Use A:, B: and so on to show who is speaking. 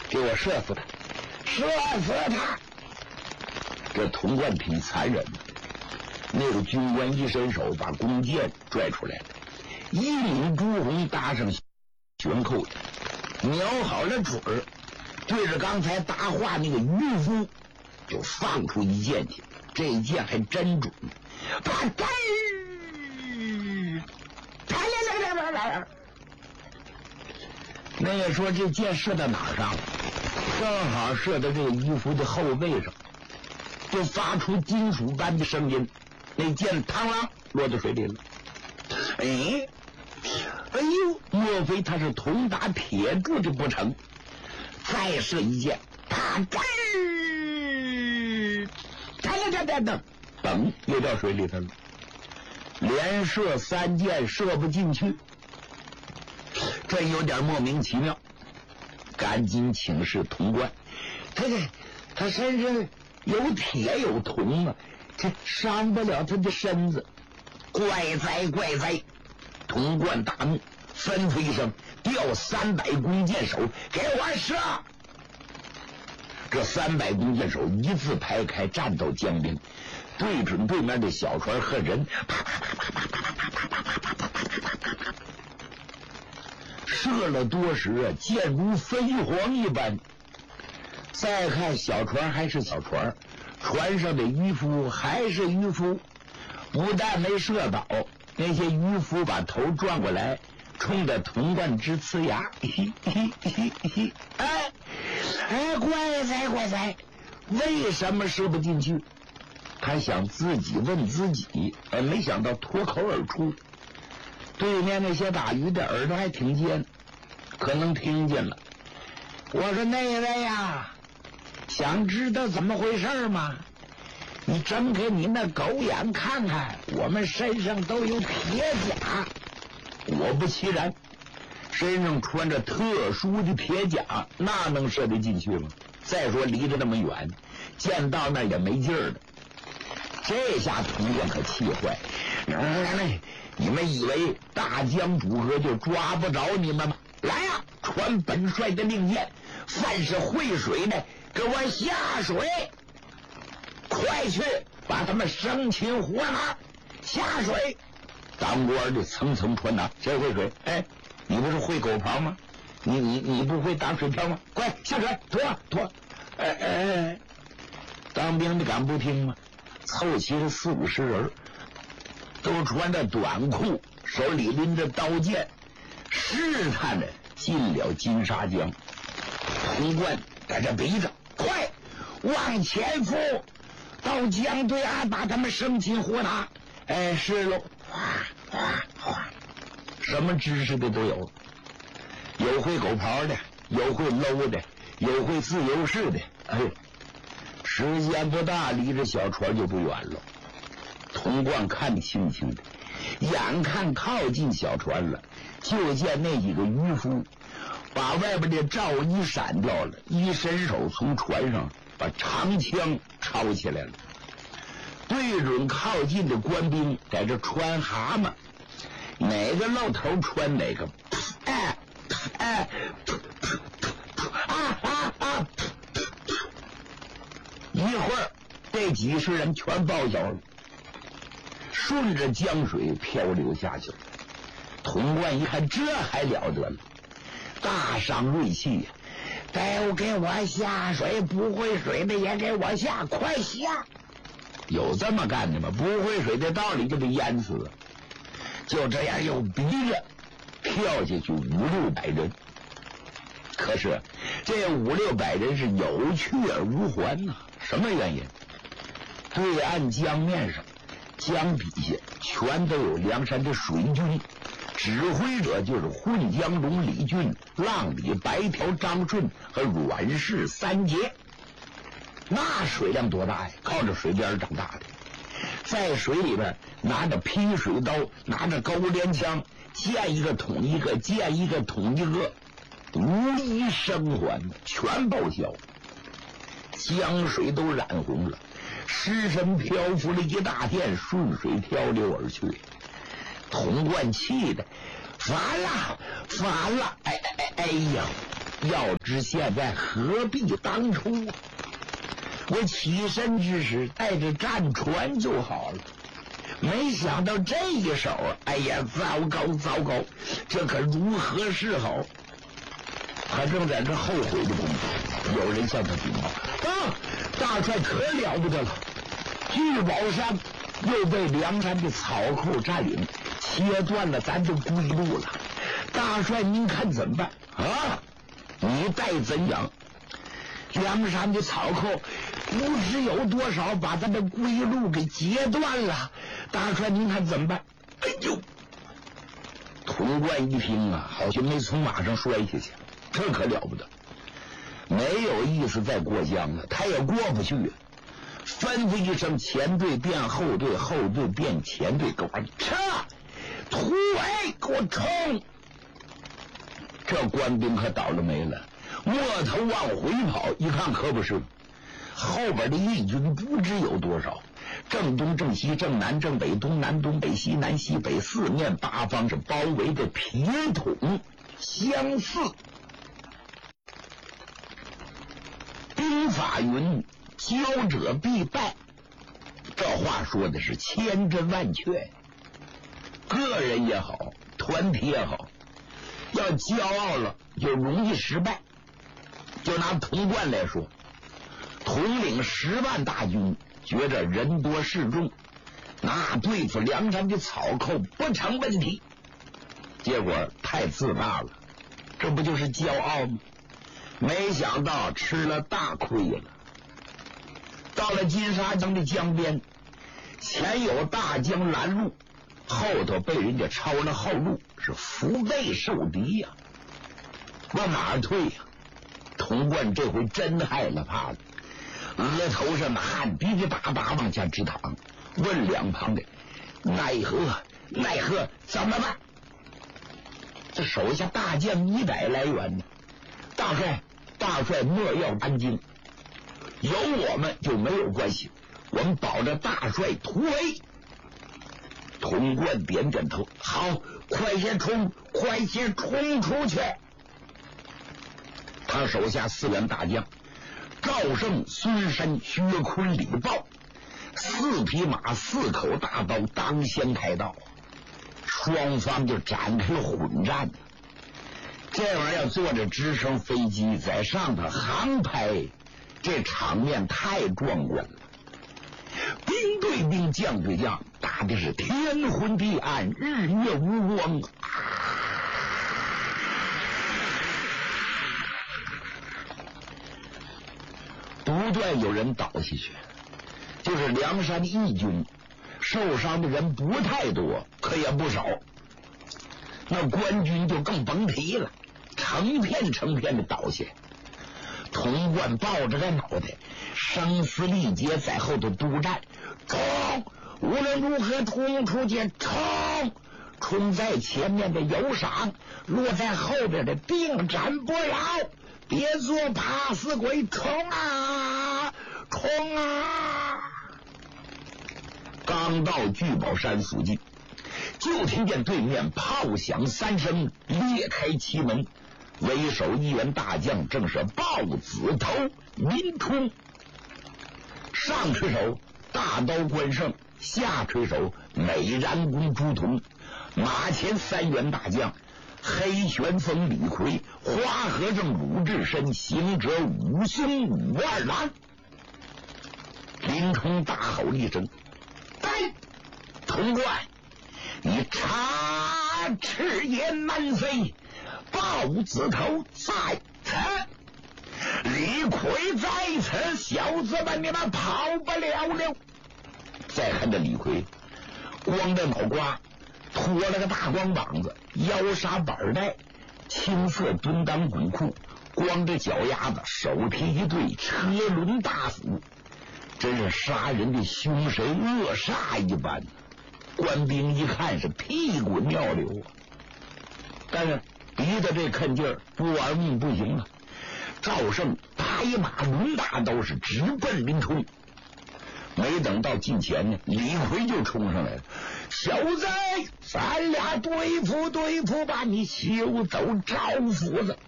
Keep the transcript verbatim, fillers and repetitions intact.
A: 给我射死他，射死他！这童贯挺残忍的，那个军官一伸手把弓箭拽出来了，一领朱红搭上悬扣，瞄好了准儿，对着刚才搭话那个渔夫就放出一箭去，这一箭还真准，啪嗒！那个说这箭射到哪儿上了？正好射到这个渔夫的后背上，就发出金属般的声音，那箭嘡啷落到水里了。哎，哎呦，莫非他是铜打铁柱的不成？再射一箭，啪嗒，噔噔噔噔，噔，又掉水里头了。连射三箭射不进去，这有点莫名其妙。赶紧请示童贯，他这他身上有铁有铜啊，这伤不了他的身子。怪哉怪哉！童贯大怒，吩咐一声，调三百弓箭手给我射。这三百弓箭手一字排开，战斗将兵，对准对面的小船和人，啪啪啪啪啪啪啪啪啪啪啪啪啪啪，射了多时啊，箭如飞蝗一般。再看小船还是小船，船上的渔夫还是渔夫，不但没射倒，那些渔夫把头转过来，冲着童贯直呲牙。哎哎，怪哉怪哉！为什么射不进去？他想自己问自己，哎，没想到脱口而出。对面那些打鱼的耳朵还挺尖，可能听见了。我说那位呀，想知道怎么回事吗？你睁开你那狗眼看看，我们身上都有铁甲。果不其然，身上穿着特殊的铁甲，那能射得进去吗？再说离着那么远，箭到那也没劲儿的。这下童贯可气坏，嗯，你们以为大江主河就抓不着你们吗？来呀、啊，传本帅的令箭，凡是会水的给我下水，快去把他们生擒活拿下水。当官的层层传达，谁会水？哎，你不是会狗刨吗？你你你不会打水漂吗？快下水，拖拖！哎哎哎，当兵的敢不听吗？凑齐了四五十人，都穿着短裤，手里拎着刀剑，试探着进了金沙江。童贯在这逼着，快往前扑，到江对岸把他们生擒活拿。哎，是喽，哗哗哗，什么知识的都有，有会狗刨的，有会搂的，有会自由式的。哎，时间不大，离着小船就不远了。童贯看清清的，眼看靠近小船了，就见那几个渔夫把外边的罩衣闪掉了，一伸手从船上把长枪抄起来了，对准靠近的官兵，在这穿蛤蟆，哪个露头穿哪个。哎哎啊啊啊！一会儿这几十人全报销了，顺着江水漂流下去了。童贯一看，这还了得了，大伤锐气呀！都给我下水，不会水的也给我下，快下！有这么干的吗？不会水的道理就得淹死。就这样又逼着跳下去五六百人，可是这五六百人是有去而无还呐、啊。什么原因？对岸江面上、江底下全都有梁山的水军，指挥者就是混江龙李俊、浪里白条张顺和阮氏三杰。那水量多大呀？靠着水边长大的，在水里边拿着劈水刀，拿着高连枪，见一个捅一个，见一个捅一个，无一生还，全报销。江水都染红了，尸身漂浮了一大片，顺水漂流而去。童贯气的烦了，烦了！哎哎哎哎呀！ 要知现在何必当初啊？我起身之时带着战船就好了，没想到这一手，哎呀，糟糕糟糕，这可如何是好？他正在这后悔的功夫，有人向他禀报：啊，大帅可了不得了！聚宝山又被梁山的草寇占领，切断了咱的归路了。大帅您看怎么办啊？你待怎样？梁山的草寇不知有多少把咱的归路给截断了，大帅您看怎么办？哎呦！潼关一听啊，好像没从马上摔下去，这可了不得，没有意思再过江了，他也过不去啊。吩咐一声，前队变后队，后队变前队，给我撤！突围，给我冲！这官兵可倒了霉了，摸头往回跑，一看可不是，后边的义军不知有多少，正东正西正南正北东南东北西南西北，四面八方是包围着铁桶相似。兵法云：骄者必败，这话说的是千真万确。个人也好，团体也好，要骄傲了就容易失败。就拿潼关来说，统领十万大军，觉着人多势众，那对付梁山的草寇不成问题，结果太自大了，这不就是骄傲吗？没想到吃了大亏了。到了金沙江的江边，前有大江拦路，后头被人家抄了后路，是腹背受敌呀、啊！往哪儿退呀、啊？潼关这回真害了怕了，额头上的汗滴滴答答往下直淌，问两旁的奈何奈何怎么办？这手下大将一百来员呢，大帅大帅莫要担惊，有我们就没有关系，我们保着大帅突围。潼关点点头，好，快些冲，快些冲出去！他手下四员大将赵胜、孙山、薛坤、李豹，四匹马四口大刀当先开道，双方就展开了混战。这玩意儿要坐着直升飞机在上头航拍，这场面太壮观了。兵对兵，将对将，打的是天昏地暗，日月无光。不断有人倒下去，就是梁山义军受伤的人不太多，可也不少。那官军就更甭提了，成片成片的倒下。潼关抱着个脑袋，声嘶力竭在后头督战，冲！无论如何冲出去，冲！冲在前面的有赏，落在后边的定斩不饶。别做怕死鬼，冲啊冲啊！刚到聚宝山附近，就听见对面炮响三声，裂开旗门，为首一员大将正是豹子头林冲，上垂手大刀关胜，下垂手美髯公朱仝，马前三员大将黑旋风李逵，花和尚鲁智深，行者武松武二郎。林冲大吼一声：来，潼关，你插翅也难飞，豹子头在此，李逵在此，小子们你们跑不了了。再看这李逵，光着脑瓜，拖了个大光膀子，腰纱板带，青色蹲裆滚裤，光着脚丫子，手提一对车轮大斧，真是杀人的凶神恶煞一般。官兵一看是屁滚尿流啊！但是逼得这肯劲儿，不玩命不行啊！赵胜打一马抡大刀是直奔林冲，没等到近前呢，李逵就冲上来了。小子，咱俩对付对付吧，你休走赵夫子！